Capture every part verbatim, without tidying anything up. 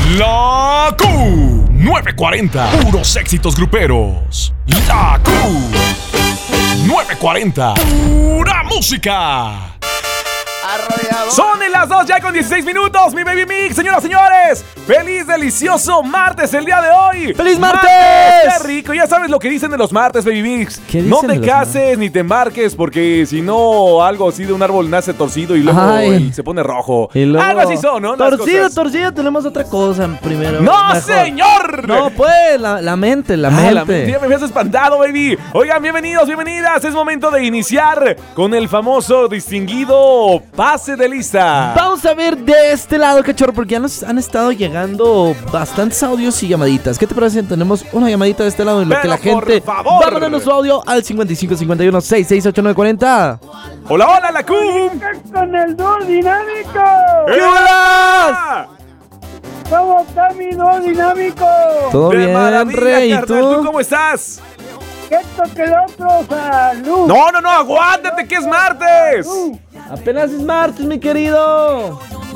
La Q novecientos cuarenta, puros éxitos gruperos. La Q novecientos cuarenta, pura música. Arrollador. Son en las dos ya con dieciséis minutos, mi baby mix, señoras y señores. Feliz, delicioso martes el día de hoy. ¡Feliz martes! ¡Qué rico! Ya sabes lo que dicen de los martes, baby mix. ¿Qué dicen No de te los cases martes? ni te embarques, porque si no, algo así de un árbol nace torcido y luego Ay. el- se pone rojo. Y luego- Algo así son, ¿no? Las Torcido, cosas. torcido, tenemos otra cosa primero. ¡No, mejor. señor! No, pues, la, la mente, la Ah, mente. la mente, ya me habías espantado, baby. Oigan, bienvenidos, bienvenidas. Es momento de iniciar con el famoso distinguido pase de lista. Vamos a ver de este lado, cachorro, porque ya nos han estado llegando bastantes audios y llamaditas. ¿Qué te parece? Tenemos una llamadita de este lado en lo Pero que la por gente favor. va a mandarnos su audio al cincuenta y cinco cincuenta y uno sesenta y seis ochenta y nueve cuarenta. Hola, hola, la Q. Con el dúo dinámico. ¡Eh, hola! ¿Cómo está mi dúo dinámico? Todo De bien, maravilla, Rey, ¿y carnal. tú? ¿Cómo estás? Esto que el otro, salud. No, no, no, aguántate que es martes. Uh, Apenas es martes, mi querido.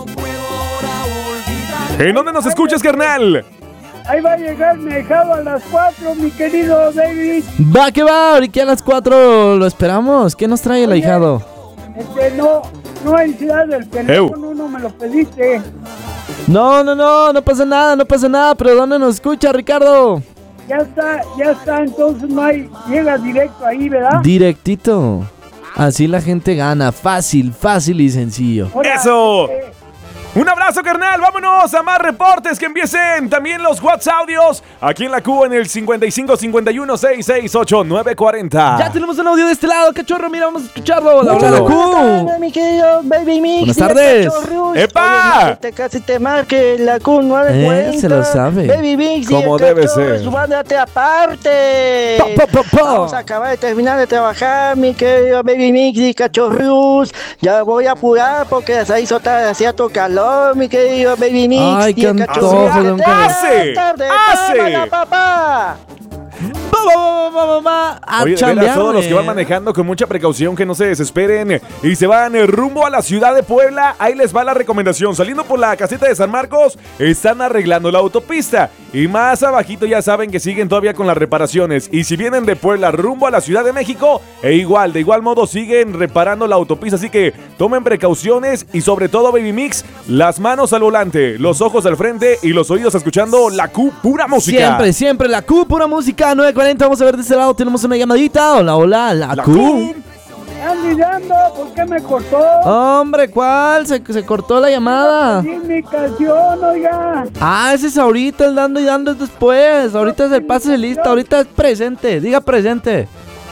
¿En dónde nos escuchas, carnal? Ahí va a llegar mi ahijado a las cuatro, mi querido David. Va que va, ahorita a las cuatro lo esperamos. ¿Qué nos trae el Oye. ahijado? Este, no, no hay ciudad del teléfono, no me lo pediste. No, no, no, no pasa nada, no pasa nada. Pero ¿dónde nos escucha, Ricardo? Ya está, ya está, entonces no hay, llega directo ahí, ¿verdad? Directito. Así la gente gana, fácil, fácil y sencillo. Ahora, Eso. eh, Un abrazo, carnal. Vámonos a más reportes que empiecen. También los WhatsApp audios. Aquí en la Q en el cincuenta y cinco cincuenta y uno sesenta y seis ochenta y nueve cuarenta. Ya tenemos un audio de este lado, cachorro. Mira, vamos a escucharlo. La hora de la Escúchalo. Q. Mi querido Baby Mix. Buenas y la tardes. Cachorrus. ¡Epa! Oye, te casi te marque la Q novecientos cuarenta. Eh, se lo sabe. Baby Mix. y Como el debe Cachorro, ser. Subándate aparte. Pa, pa, pa, pa. Vamos a acabar de terminar de trabajar, mi querido Baby Mix y Cachorrus. Ya voy a apurar porque se hizo tarde, hacía tu calor, mi querido Baby Mix. Ay, y qué el antojo Cachorrus. de un ¡Hace! Tarde, ¡Hace! tómala, papá. Va, va, va, va, va, va, a Oye, de veras, chambear, todos los que van güey. manejando con mucha precaución, que no se desesperen y se van eh, rumbo a la ciudad de Puebla. Ahí les va la recomendación. Saliendo por la caseta de San Marcos, están arreglando la autopista. Y más abajito ya saben que siguen todavía con las reparaciones. Y si vienen de Puebla rumbo a la Ciudad de México, e igual, de igual modo siguen reparando la autopista. Así que tomen precauciones y sobre todo, Baby Mix, las manos al volante, los ojos al frente y los oídos escuchando la Q pura música. Siempre, siempre, la Q, pura música, nueve cuarenta. Vamos a ver de este lado, tenemos una llamadita. Hola, hola, la, La Q. Q. Andy dando, ¿por qué me cortó? Hombre, ¿cuál? Se, se cortó la llamada. Sí, mi canción, oiga. Ah, ese es ahorita, el dando y dando es después. Ahorita es el pase de lista, ahorita es presente. Diga presente.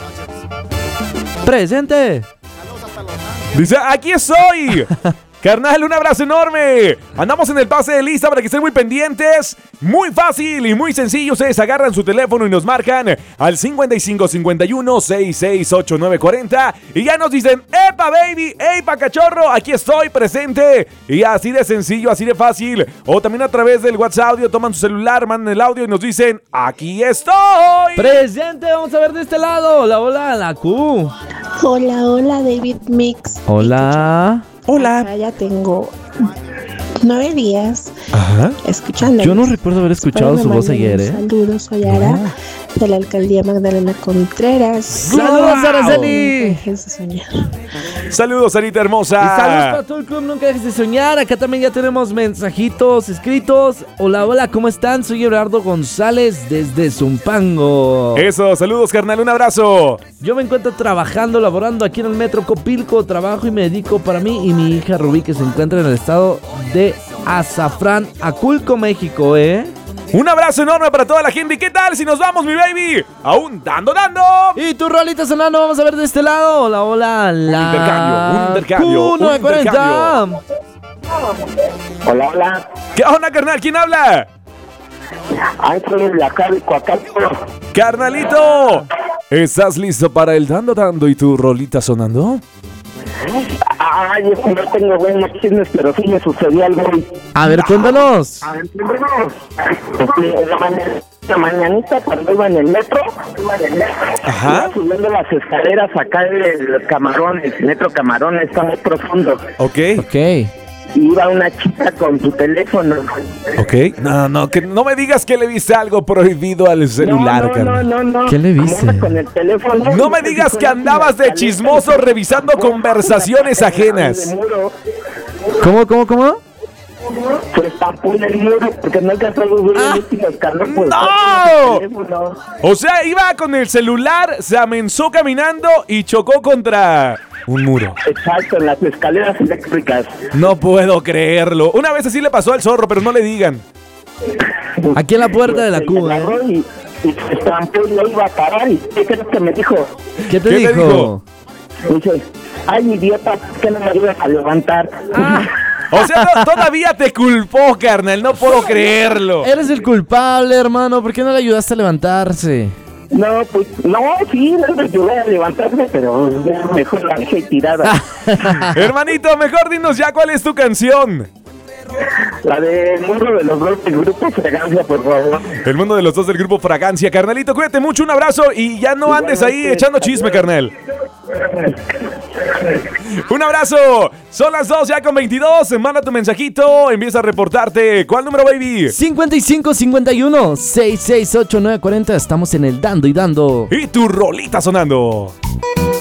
Presente. Dice, aquí estoy. Carnal, un abrazo enorme. Andamos en el pase de lista para que estén muy pendientes. Muy fácil y muy sencillo. Ustedes agarran su teléfono y nos marcan al cincuenta y cinco cincuenta y uno sesenta y seis ochenta y nueve cuarenta. Y ya nos dicen, ¡epa, baby! ¡Epa, cachorro! Aquí estoy presente. Y así de sencillo, así de fácil. O también a través del WhatsApp audio, toman su celular, mandan el audio y nos dicen, ¡aquí estoy! Presente, vamos a ver de este lado. Hola, hola, la Q. Hola, hola David Mix. Hola. Hola. Acá ya tengo nueve días Ajá. escuchando. Yo no recuerdo haber escuchado su voz ayer, ¿eh? Saludos, soy Ara, de la alcaldía Magdalena Contreras. ¡Saludos, Nunca Araceli! dejes de soñar. Saludos, Sarita hermosa. Y saludos para todo el club, nunca dejes de soñar. Acá también ya tenemos mensajitos escritos. Hola, hola, ¿cómo están? Soy Gerardo González desde Zumpango. Eso, saludos, carnal, un abrazo. Yo me encuentro trabajando, laborando aquí en el Metro Copilco. Trabajo y me dedico para mí y mi hija Rubí, que se encuentra en el estado de Azafrán, Aculco, México, ¿eh? Un abrazo enorme para toda la gente. ¿Y qué tal si nos vamos, mi baby? Aún dando, dando. Y tu rolita sonando, vamos a ver de este lado. Hola, hola, la... intercambio, un intercambio, un Q novecientos cuarenta. Hola, hola. ¿Qué onda, carnal? ¿Quién habla? Ángel de acá de Coacalco. Carnalito, ¿estás listo para el dando, dando y tu rolita sonando? Ay, es que no tengo buenos chismes, pero sí me sucedió algo. A ver, cuéntanos. A ver, primero, este, la, mañana, la mañanita cuando iba en el metro, iba en el metro, Ajá. iba subiendo las escaleras acá de los Camarones, Metro Camarones, está muy profundo. Ok. Ok. iba una chica con tu teléfono. Ok. No, no, que no me digas que le viste algo prohibido al celular, no, no, carnal. no, no, no. ¿Qué le viste? Anda con el teléfono. No me digas que andabas de chismoso revisando conversaciones ajenas. ¿Cómo, cómo, cómo? Se estampó en el muro porque no alcanzó a subir el último escalón. Pues, ¡No! el teléfono. O sea, iba con el celular, se amenzó caminando y chocó contra un muro. Exacto, en las escaleras eléctricas. No puedo creerlo. Una vez así le pasó al zorro, pero no le digan. Aquí en la puerta de la Se Cuba, agarró ¿eh? y, y se estampó y no iba a parar. ¿Y qué crees que me dijo? ¿Qué te ¿Qué te dijo? dijo? Dice, ay, idiota, ¿por qué no me ayudas a levantar? O sea, to- todavía te culpó, carnal. No puedo creerlo. Eres el culpable, hermano. ¿Por qué no le ayudaste a levantarse? No, pues, no, sí, no me ayudé a levantarme, pero ya mejor la dejé tirada. Hermanito, mejor dinos ya cuál es tu canción. La del mundo de los dos del grupo Fragancia, por favor. El mundo de los dos del grupo Fragancia. Carnalito, cuídate mucho, un abrazo y ya no andes ahí echando chisme, carnal. Un abrazo. Son las dos ya con veintidós. Manda tu mensajito, empieza a reportarte. ¿Cuál número, baby? cincuenta y cinco cincuenta y uno sesenta y seis ochenta y nueve cuarenta. Estamos en el Dando y Dando. Y tu rolita sonando.